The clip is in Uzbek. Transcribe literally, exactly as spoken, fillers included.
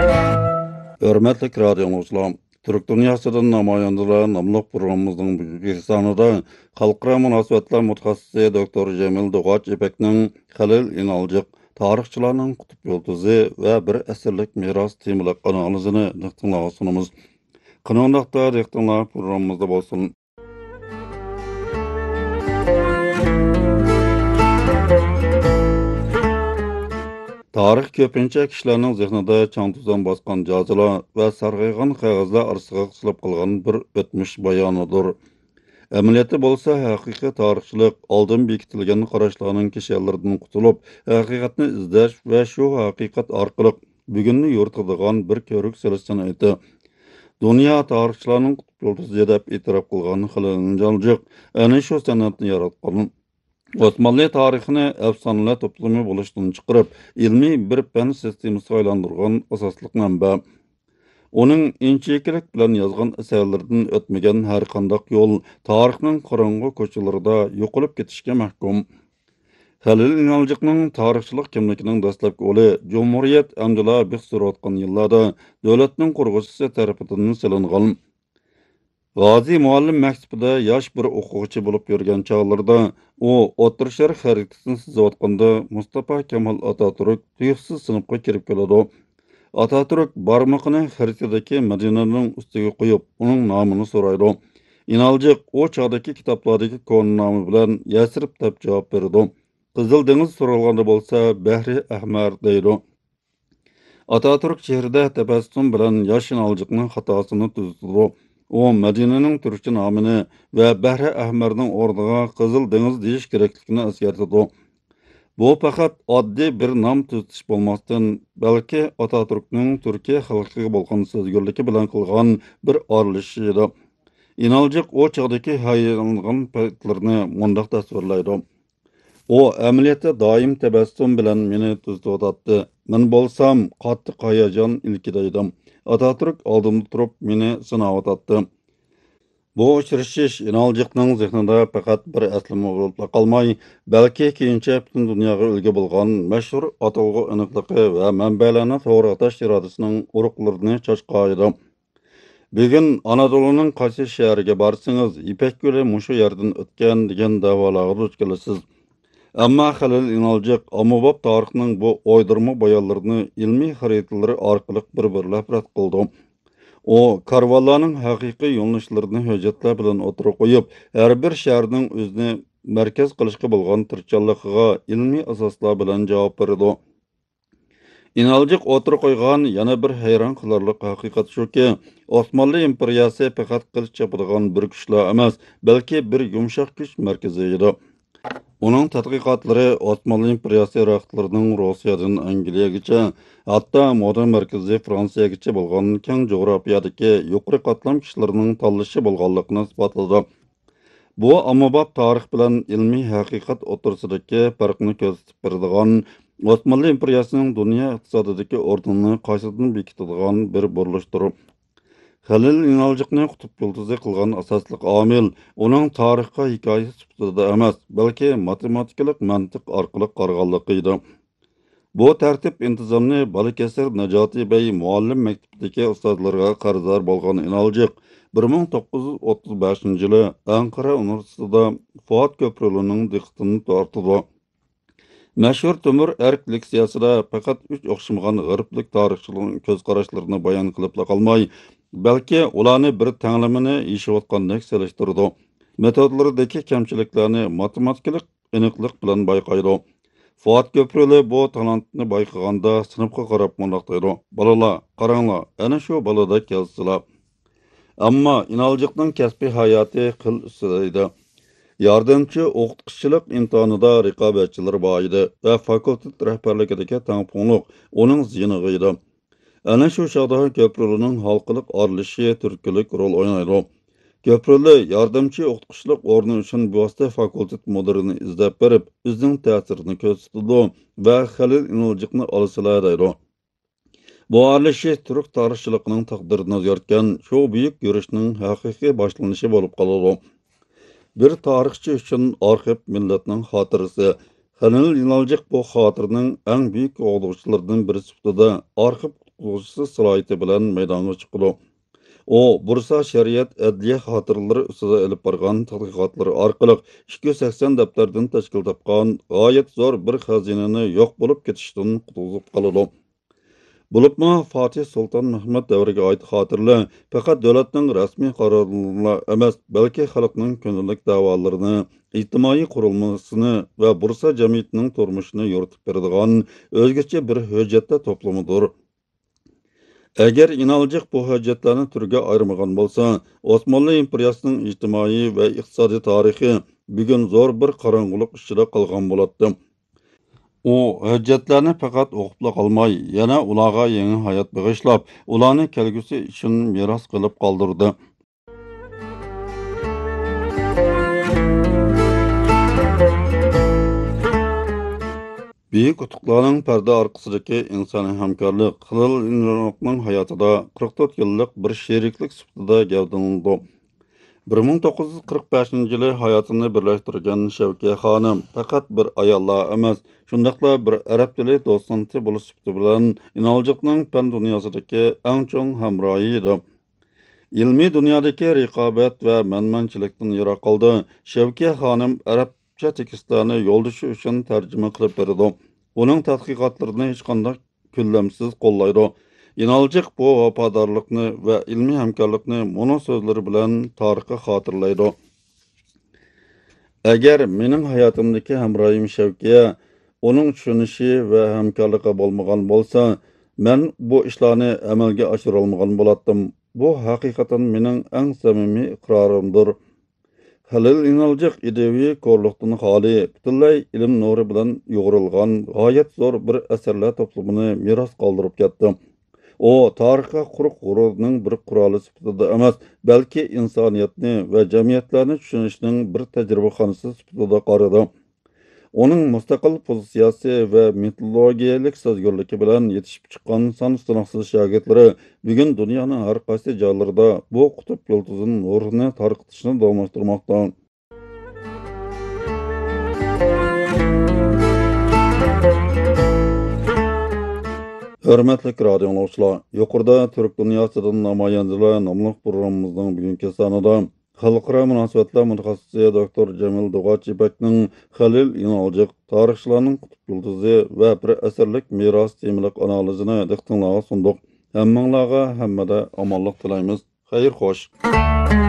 Hörmətli radio dinləyicilər, Türk dünyasının namayandıları namlıq programımızın bugünkü sanıda xalqara münasibətlər mütəxəssisi doktor Cemil Doğaç İpəknin Xəlil İnalcıq tarixçilərinin qutub yıldızı və bir əsrlik miras temilıq analizini diqqətinizə sunumuz. Qınaqda diqqətinizə programımızda bolsun. Tarix köpünçə kişilərinin zehnində çan tuzan basqan жазılar və sarğayğan qağızlar arasıqa qısılıb qalğan bir ötmüş bayanıdır. Əməliyyatı bolsa həqiqi tarixçilik aldın bekitilgan qarashlarının kişilərdən qutulub, həqiqətni izləş və şu həqiqət arqılıq bugünni yoritadigan bir körük selish san'ati. Dünya tarixçilərinin qutub yıldızı deb e'tirof qilgan Xəlil İnalcıq ana shu san'atni yaratgan. Osmanlı tarixini əfsanələr toplumu bo'lishdan chiqarib, ilmiy bir fan sistemasiga aylantirgan asosliq manba. Uning inchikelik bilan yozgan asarlaridan o'tmagan har qanday yo'l tarixning qorong'u ko'chalarida yo'qolib ketishga mahkum. Xəlil İnalcıqning tarixchilik kimligining dastlabki o'li Cumhuriyet amdila bir surayotgan yillarda davlatning qurg'uvchisi tarafidan silingan. Gazi muallim məktəbində yosh bir o'quvchi bo'lib yurgan chog'larda u O'rta Sharq xaritasini chizayotganda Mustafa Kemal Atatürk tuyuqsiz sinfga kirib keladi. Atatürk barmoqini xaritadagi Madinaning ustiga qo'yib, uning nomini so'raydi. İnalcıq o chog'dagi kitoblardagi ko'ni nomi bilan Yasrib deb javob berdi. Qizil dengiz so'ralganda bo'lsa Bahri Ahmar deydi. Atatürk chehrida tabassum bilan yosh İnalcıqning xatosini tuzdi. O Madinaning turkcha nomini va Bahri Ahmarning o'rniga Qizil dengiz deyish kerakligini eskartdi. Bu faqat oddiy bir nom tuzitish bo'lmasdan, balki Atatürkning Turkiya xalqiga bo'lgan sezgirligi bilan qilgan bir orilishi edi. İnalcıq o chog'dagi hayronlangan paytlarini mundaq tasvirlaydi. O amaliyotda doim tabassum bilan meni tuzitdi. Men bo'lsam qattiq hayajon ilkidaydim. Atatürk oldimda turib meni sinayotdi. Bu uchrashish İnalcıqning zehnida faqat bir aslama bo'lib qolmay, balki keyincha butun dunyoga ulgu bo'lgan mashhur atalg'u aniqligi va manbalarni to'g'ri atash irodasining urug'larini chashqaydi. Bugun Anadoluning qaysi shahriga borsangiz, Ipak yo'li mushu yerdan o'tgan degan da'volarga duch kelasiz. Ammo Xəlil İnalcıq ommabop tarixning bu o'ydirma bayonlarini ilmiy xaritalari orqali bir-birlab rad qildi. O karvonlarning haqiqiy yo'nalishlarini hujjatlar bilan o'tirib qo'yib, har bir shaharning o'zini markaz qilishga bo'lgan tirishchanligiga ilmiy asoslar bilan javob berdi. İnalcıq o'tirib qo'ygan yana bir hayron qolarlik haqiqat shuki, Osmanlı imperiyasi faqat qilich chopadigan bir kuchlar emas, balki bir yumshoq kuch markazi edi. Uning tadqiqotlari Osmanlı imperiyasi raqtlarining Rossiyadan Angliyagacha, hatto modern markaziy Fransiyagacha bo'lgan keng jo'grafiyadagi yuqori qatlam kishilarning tanlashi bo'lganligini isbotladi. Bu ommabop tarix bilan ilmiy haqiqat o'rtasidagi farqni ko'rsatib beradigan, Osmanlı imperiyasining dunyo iqtisodidagi o'rnini qaysidan bekitadigan bir burilishdir. Xəlil İnalcıqning qutub yıldızı qilgan asosliq omil uning tarixga hikoya sifatida emas, balki matematikalik mantiq orqali qarag'anligi edi. Bu tartib intizomni Balıkesir Najati Bey muallim maktabidagi ustozlarga qarzdor bo'lgan İnalcıq bir ming to'qqiz yuz o'ttiz beshinchi yili Ankara universitetida Fuat Köprülüning diqqatini tortdi. Mashhur Temur Erk leksiyasida faqat uch o'xshamagan g'arblik tarixchilarning ko'z qarashlarini bayon qilib qolmay, balki ularni bir tanglamini yeshayotgandek selishtirdi. Metodlaridagi kamchiliklarni matematikalik aniqlik bilan bayqaydi. Fuat Köprülü bu talantni bayqaganda sinfga qarab mundaq deydi: "Balalar, qaranglar, ana shu balada kelsizlar." Ammo İnalcıqning kasbiy hayoti qil ustida. Yardımcı o'qituvchilik imtihonida raqobatchilar bor edi va fakultet rahbarligidagi tangpunliq uning ziyniga edi. Ana shu chog'da Köprülüning xalqiliq orilishi turkilik rol o'ynaydi. Köprülü yardımcı o'qituvchilik o'rni uchun bevosita fakultet mudirini izlab berib, o'zining ta'sirini ko'rsatdi va Xəlil İnalcıqni olsalar deydi. Bu orilishi turk tarixchiligining taqdirini o'zgartgan shu buyuk yurishning haqiqiy boshlanishi bo'lib qoladi. Bir tarixchi uchun arxiv millatning xotirasi. Xəlil İnalcıq bu xotirning eng buyuk o'g'duvchilaridan biri sifatida arxiv qutquzuvchisi salohiyati bilan maydonga chiqdi. O, Bursa Şeriat Adliya xotiraları ustida elib borgan tadqiqotlari orqali ikki yuz sakson daftardan tashkil topgan g'oyat zo'r bir xazinani yo'q bo'lib ketishdan qutqizib qoladi. Bulupmu Fatih Sultan Mehmet davriga oid xotirlar faqat davlatning rasmiy qarorlarini emas, balki xalqning ko'ngillik da'volarini, ijtimoiy qurilmasini va Bursa jamiyatining turmushini yoritib beradigan o'zgacha bir hujjatlar to'plamidir. Agar inalcıq bu hujjatlarni turga ayırmagan bo'lsa, Osmanlı imperiyasining ijtimoiy va iqtisodiy tarixi bugun zo'r bir qorong'ulik ichida qolgan bo'ladi. U hujjatlarni faqat o'qibla qolmay, yana ularga yangi hayot bag'ishlab, ularni kelgusi uchun meros qilib qoldirdi. Büyük qutuplarning parda orqasidagi insoniy hamkorlik Xalil Inalcıqning hayotida qirq to'rt yillik bir sheriklik sifatida gavdalandi. bir ming to'qqiz yuz qirq beshinchi yili hayotini birlashtirgan Shavkiya xonim faqat bir ayollar emas, shundaqla bir arab tili do'stinti bo'lish sifati bilan Inalcıqning fan dunyosidagi eng chong hamrohi edi. Ilmiy dunyodagi raqobat va manmanchilikdan yiroq qoldi. Shavkiya xonim arabcha tekstlarni yo'ldoshi uchun tarjima qilib berdi. Uning tadqiqotlarini hech qanday ko'lamsiz qo'llaydi. Inalcık bu vafodorlikni va ilmiy hamkorlikni mono so'zlari bilan tarixga xotirlaydi. Agar mening hayotimdagi hamrohim Shavkiya uning tushunishi va hamkorligi bo'lmagan bo'lsa, men bu ishlarni amalga oshira olmagan bo'lardim. Bu haqiqatan mening eng samimiy iqrorimdir. Xalil Inalcık ideviy ko'rlikdan xoli, butunlay ilm nuri bilan yo'g'rilgan g'oyat zo'r bir asarlar to'plamini meros qoldirib ketdi. O, tarixga quruq g'ururning bir quroli sifatida emas, balki insoniyatni va jamiyatlarni tushunishning bir tajribaxonasi sifatida qaradi. Uning mustaqil pozitsiyasi va metodologiyalik sezgirligi bilan yetishib chiqqan son sanoqsiz shogirdlari bugun dunyoning har qaysi joylarida bu qutb yulduzining nurini tarqatishni davomlashtirmoqda. Hörmətli radio dinləyicilər, yuqorida Türk Dünyasıdan namoyandalar nomli programımızın bugünkü sonida xalqaro munosabatlar mutaxassisi doktor Jamil Dug'achibekning Xalil Inalcık tarixchilarning qutb yulduzi va bir asrlik meros temalik analizini diqqatingizga sunduq. Hammanglarga hammada omonlik tilaymiz. Xayr xo'sh.